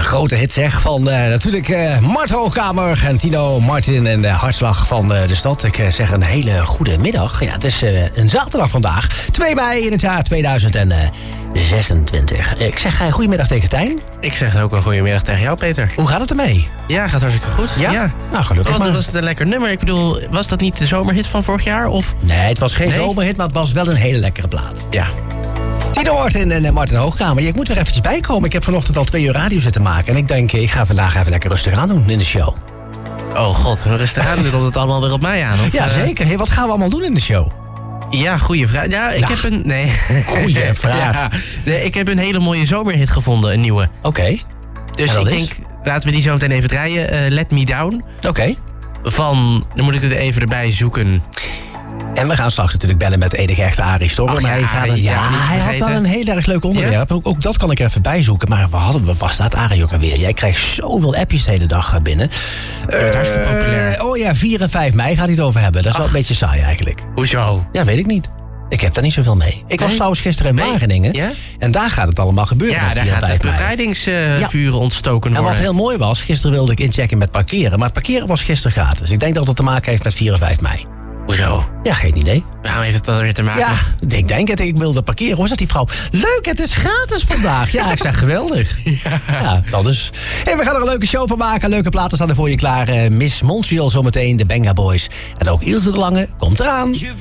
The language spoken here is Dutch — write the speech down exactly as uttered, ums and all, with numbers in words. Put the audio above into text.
grote hit zeg van uh, natuurlijk uh, Mart Hoogkamer en Tino Martin en de hartslag van uh, de stad. Ik uh, zeg een hele goede middag. Ja, het is uh, een zaterdag vandaag. twee mei in het jaar tweeduizend zesentwintig. Ik zeg uh, goedemiddag tegen Tijn. Ik zeg ook wel goedemiddag tegen jou, Peter. Hoe gaat het ermee? Ja, gaat hartstikke goed. Ja? ja. Nou, gelukkig Wat maar. was het een lekker nummer? Ik bedoel, was dat niet de zomerhit van vorig jaar? Of? Nee, het was geen Nee? zomerhit, maar het was wel een hele lekkere plaat. Ja. Tino Martin en Martin Hoogkamer. Ja, ik moet er eventjes bij komen. Ik heb vanochtend al twee uur radio zitten maken. En ik denk, ik ga vandaag even lekker rustig aan doen in de show. Oh god, rustig aan. Nu komt het allemaal weer op mij aan. Of, Ja, uh, zeker. Hey, wat gaan we allemaal doen in de show? Ja, goeie vraag. Ja, ik Nou, heb een... Nee. goeie vraag. Ja, nee, ik heb een hele mooie zomerhit gevonden, een nieuwe. Oké. Okay. Dus En ik dat denk, is? laten we die zo meteen even draaien. Uh, Let Me Down. Oké. Okay. Van, dan moet ik het even erbij zoeken. En we gaan straks natuurlijk bellen met enige echte Arie Storm. Ach, Maar hij, ja, gaat het, ja, ja, niet hij had vergeten. wel een heel erg leuk onderwerp. Ja? Ook, ook dat kan ik er even bijzoeken. Maar we hadden, we was staat Arie ook alweer? Jij krijgt zoveel appjes de hele dag binnen. Uh, hartstikke populair. Oh ja, vier en vijf mei gaat hij het over hebben. Dat is Ach. wel een beetje saai eigenlijk. Hoezo? Ja, weet ik niet. Ik heb daar niet zoveel mee. Ik was Nee? trouwens gisteren in Nee? Wageningen. Ja? En daar gaat het allemaal gebeuren. Ja, met daar vier en gaat vijf het mei. bevrijdingsvuren Ja. ontstoken En worden. wat heel mooi was, gisteren wilde ik inchecken met parkeren. Maar het parkeren was gisteren gratis. Ik denk dat het te maken heeft met vier en vijf mei. Hoezo? Ja, geen idee. Waarom heeft het dan weer te maken? Ja, ik denk het. Ik wilde parkeren. Hoe zat die vrouw? Leuk, het is gratis vandaag. Ja, ik zeg geweldig. Ja. Ja, dat dus. Hey, we gaan er een leuke show van maken. Leuke platen staan er voor je klaar. Uh, Miss Montreal zometeen, de Benga Boys. En ook Ilse de Lange komt eraan.